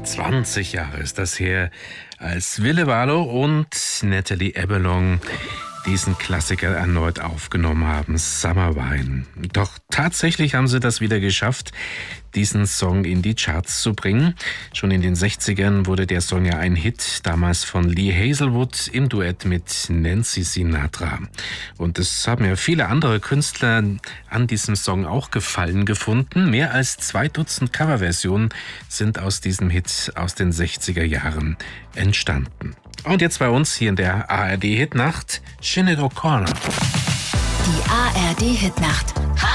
20 Jahre ist das her, als Ville Valo und Natalie Ebelong diesen Klassiker erneut aufgenommen haben, Summer Wine. Doch tatsächlich haben sie das wieder geschafft, diesen Song in die Charts zu bringen. Schon in den 60ern wurde der Song ja ein Hit, damals von Lee Hazelwood im Duett mit Nancy Sinatra. Und es haben ja viele andere Künstler an diesem Song auch Gefallen gefunden. Mehr als 2 Dutzend Coverversionen sind aus diesem Hit aus den 60er Jahren entstanden. Und jetzt bei uns hier in der ARD Hitnacht, Sinead O'Connor. Die ARD Hitnacht.